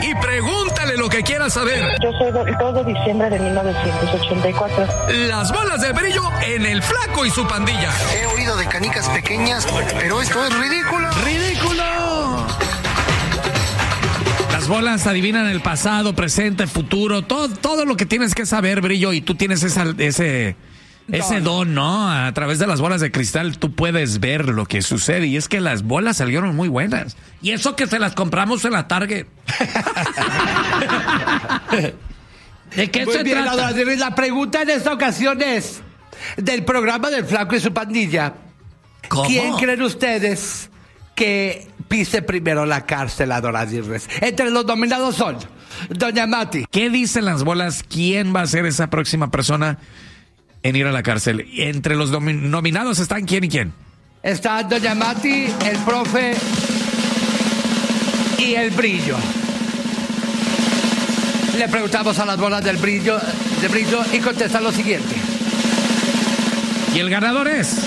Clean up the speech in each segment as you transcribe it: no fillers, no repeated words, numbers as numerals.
y pregúntale lo que quieras saber. Yo soy del 2 de diciembre de 1984. Las bolas de Brillo en El Flaco y su pandilla. He oído de canicas pequeñas, pero esto es ridículo. ¡Ridículo! Las bolas adivinan el pasado, presente, futuro, todo lo que tienes que saber, Brillo, y tú tienes ese don, ¿no? A través de las bolas de cristal tú puedes ver lo que sucede, y es que las bolas salieron muy buenas. Y eso que se las compramos en la Target. ¿De qué se trata? La pregunta en esta ocasión es del programa del Flaco y su pandilla. ¿Cómo? ¿Quién creen ustedes que pise primero la cárcel a Dora Dirres? Entre los nominados son Doña Mati. ¿Qué dicen las bolas? ¿Quién va a ser esa próxima persona en ir a la cárcel? Entre los nominados están ¿quién y quién? Está Doña Mati, el profe y el Brillo. Le preguntamos a las bolas del Brillo y contestan lo siguiente. Y el ganador es...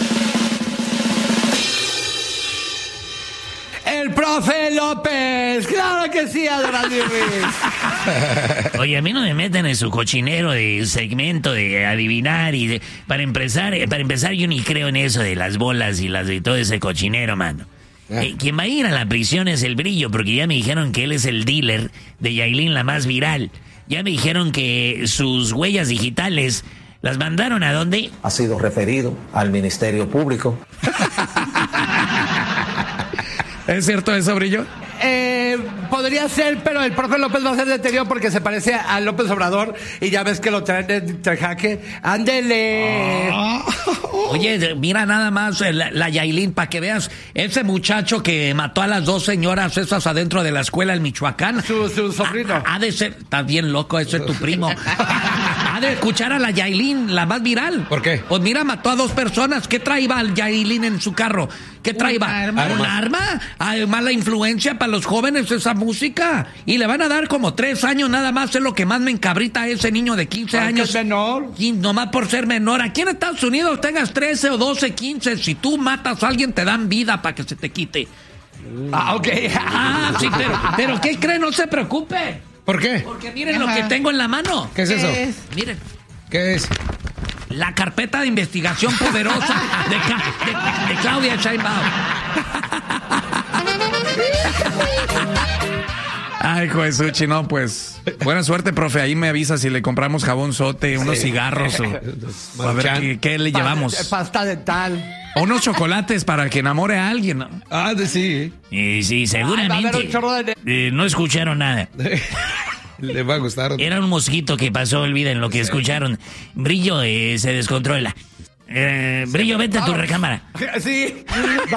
¡El profe López! ¡Claro que sí, Adorado Ruiz! Oye, a mí no me meten en su cochinero de segmento de adivinar y para empezar yo ni creo en eso de las bolas y las de todo ese cochinero, mano. Quien va a ir a la prisión es el Brillo, porque ya me dijeron que él es el dealer de Yailin, la más viral. Ya me dijeron que sus huellas digitales las mandaron ¿a dónde? Ha sido referido al Ministerio Público. ¿Es cierto eso, Brillo? Podría ser, pero el profe López va a ser detenido porque se parece a López Obrador y ya ves que lo traen entre jaque. ¡Ándele! Oye, mira nada más la Yailin, para que veas, ese muchacho que mató a las dos señoras esas adentro de la escuela en Michoacán. Su sobrino. Ha de ser, estás bien loco, ese es tu primo. Ha de escuchar a la Yailin, la más viral. ¿Por qué? Pues mira, mató a dos personas. ¿Qué traía el Yailin en su carro? ¿Qué traía? ¿Un arma? Hay mala influencia para los jóvenes esa música. Y le van a dar como 3 años nada más. Es lo que más me encabrita a ese niño de 15 años. ¿Es menor? Y nomás por ser menor. Aquí en Estados Unidos tengas 13 o 12, 15. Si tú matas a alguien te dan vida para que se te quite. Ok. Sí, pero ¿qué cree? No se preocupe. ¿Por qué? Porque miren lo que tengo en la mano. ¿Qué es eso? Miren. ¿Qué es? La carpeta de investigación poderosa de Claudia Sheinbaum. Ay, Josuchi, no, pues. Buena suerte, profe. Ahí me avisa si le compramos jabón sote, unos cigarros o a ver qué le llevamos. Pasta dental. O unos chocolates para que enamore a alguien, ¿no? Ah, sí. Sí, seguramente. Va a haber un chorro de... No escucharon nada. Le va a gustar. Era un mosquito que pasó, olviden lo que escucharon. Brillo se descontrola. Brillo, vete a tu recámara. Sí.